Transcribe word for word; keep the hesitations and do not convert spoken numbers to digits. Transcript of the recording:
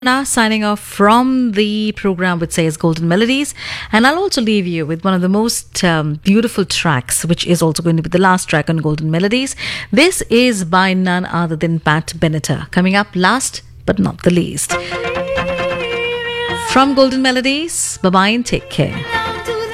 Now signing off from the program which says Golden Melodies, and I'll also leave you with one of the most um, beautiful tracks, which is also going to be the last track on Golden Melodies. This is by none other than Pat Benatar. Coming up last but not the least. From Golden Melodies, bye bye and take care.